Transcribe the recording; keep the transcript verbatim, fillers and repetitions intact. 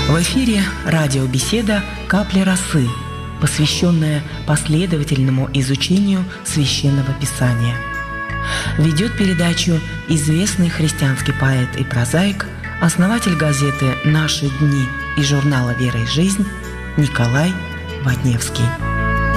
В эфире радиобеседа «Капли росы», посвященная последовательному изучению Священного Писания. Ведет передачу известный христианский поэт и прозаик, основатель газеты «Наши дни» и журнала «Вера и жизнь» Николай Водневский.